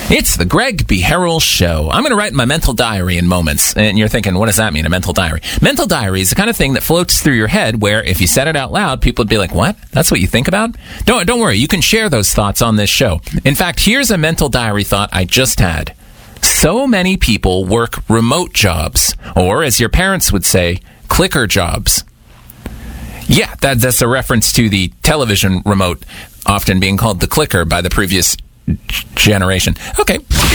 It's the Greg B. Harrell Show. I'm going to write my mental diary in moments. And you're thinking, what does that mean, a mental diary? Mental diary is the kind of thing that floats through your head where if you said it out loud, people would be like, what? That's what you think about? Don't worry. You can share those thoughts on this show. In fact, here's a mental diary thought I just had. So many people work remote jobs, or as your parents would say, clicker jobs. Yeah, that's a reference to the television remote often being called the clicker by the previous generation. Okay.